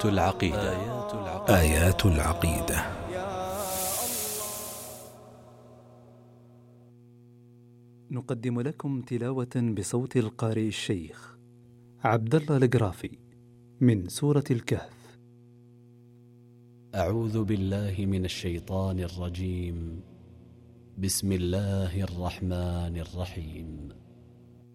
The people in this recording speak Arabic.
العقيدة. آيات العقيدة. نقدم لكم تلاوة بصوت القارئ الشيخ عبد الله القرافي من سورة الكهف. أعوذ بالله من الشيطان الرجيم. بسم الله الرحمن الرحيم.